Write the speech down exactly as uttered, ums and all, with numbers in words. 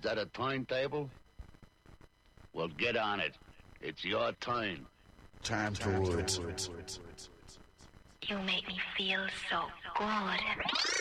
that a timetable? Well, get on it. It's your turn. Time to it. You make me feel so good.